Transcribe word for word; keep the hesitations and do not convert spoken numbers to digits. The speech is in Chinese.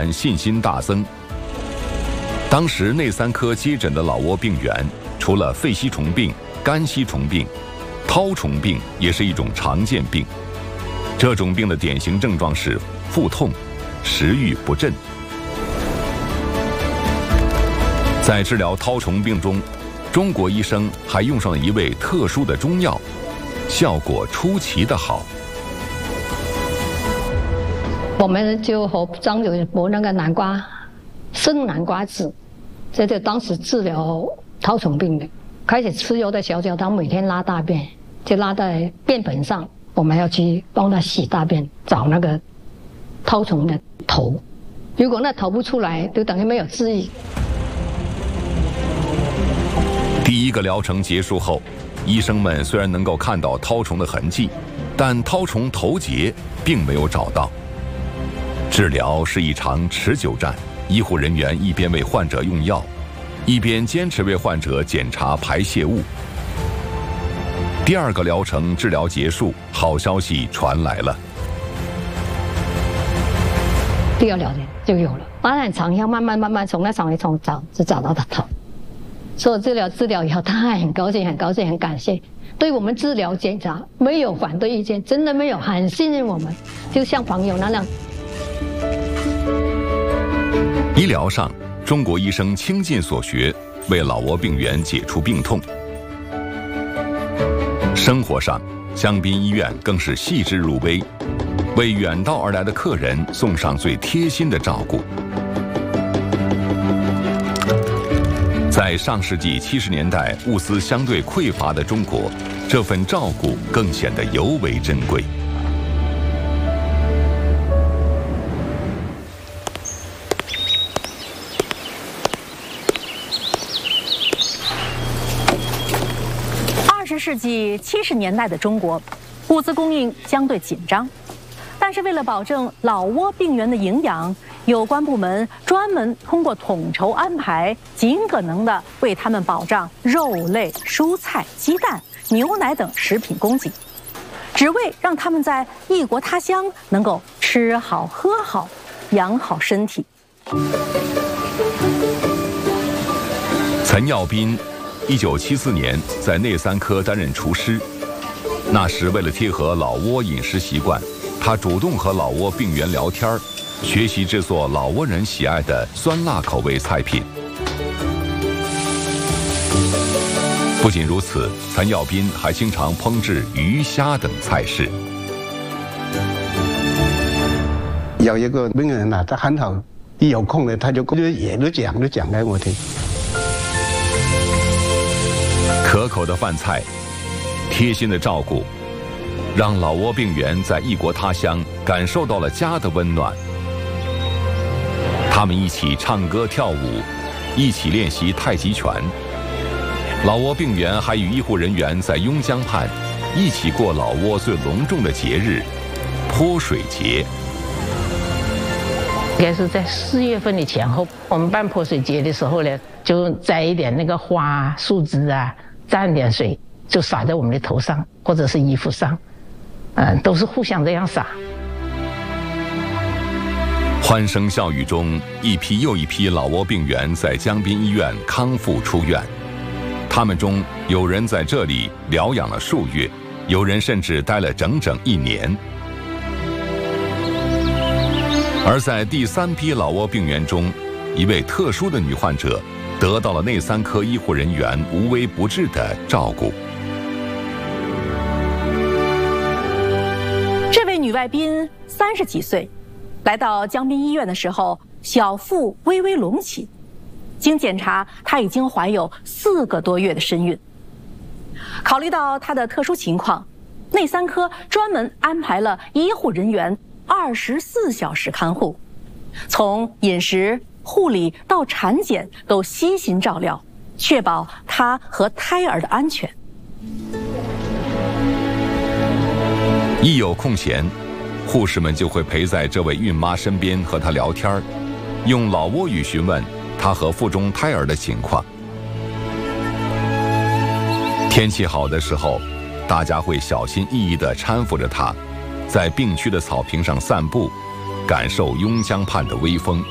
们信心大增。当时内三科接诊的老挝病员，除了肺吸虫病、肝吸虫病，绦虫病也是一种常见病。这种病的典型症状是腹痛、食欲不振。在治疗绦虫病中，中国医生还用上了一味特殊的中药，效果出奇的好。 我们就和张友博那个南瓜生南瓜子，这就当时治疗绦虫病的。开始吃药的小脚，他每天拉大便，就拉在便盆上，我们要去帮他洗大便，找那个绦虫的头。如果那头不出来，就等于没有治愈。 第一个疗程结束后，医生们虽然能够看到绦虫的痕迹，但绦虫头节并没有找到。治疗是一场持久战，医护人员一边为患者用药，一边坚持为患者检查排泄物。第二个疗程治疗结束，好消息传来了。 第二疗程就有了，拉很长，要慢慢慢慢从那长一从找，就找到他头。所以治疗治疗以后，他还很高兴，很高兴，很感谢，对我们治疗检查没有反对意见，真的没有，很信任我们，就像朋友那样。 医疗上，中国医生倾尽所学，为老挝病员解除病痛。生活上，江滨医院更是细致入微，为远道而来的客人送上最贴心的照顾。在上世纪七十年代物资相对匮乏的中国，这份照顾更显得尤为珍贵。 二十世纪七十年代的中国，物资供应相对紧张，但是为了保证老挝病员的营养，有关部门专门通过统筹安排，尽可能的为他们保障肉类、蔬菜、鸡蛋、牛奶等食品供给，只为让他们在异国他乡能够吃好喝好，养好身体。 岑耀斌，一九七四年在内三科担任厨师，那时为了贴合老挝饮食习惯，他主动和老挝病员聊天，学习制作老挝人喜爱的酸辣口味菜品。不仅如此，岑耀斌还经常烹制鱼虾等菜式。 有一个病人啊，他很好，一有空呢，他就也都讲，都讲给我听。 可口的饭菜，贴心的照顾，让老挝病员在异国他乡感受到了家的温暖。他们一起唱歌跳舞，一起练习太极拳。老挝病员还与医护人员在邕江畔一起过老挝最隆重的节日——泼水节。 应该是在四月份的前后，我们办泼水节的时候呢，就摘一点那个花、树枝啊，沾点水，就洒在我们的头上或者是衣服上，嗯，都是互相这样洒。 欢声笑语中，一批又一批老挝病员在江滨医院康复出院。他们中有人在这里疗养了数月，有人甚至待了整整一年。而在第三批老挝病员中，一位特殊的女患者得到了内三科医护人员无微不至的照顾。 这位女外宾三十几岁，来到江滨医院的时候，小腹微微隆起，经检查，她已经怀有四个多月的身孕。考虑到她的特殊情况，内三科专门安排了医护人员二十四小时看护，从饮食、护理到产检都悉心照料，确保她和胎儿的安全。 一有空闲，护士们就会陪在这位孕妈身边和她聊天，用老挝语询问她和腹中胎儿的情况。天气好的时候，大家会小心翼翼地搀扶着她，在病区的草坪上散步，感受邕江畔的微风。